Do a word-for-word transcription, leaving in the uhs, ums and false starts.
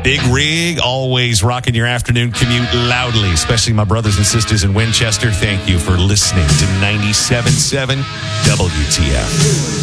Big Rig, always rocking your afternoon commute loudly, especially my brothers and sisters in Winchester. Thank you for listening to ninety-seven point seven W T F.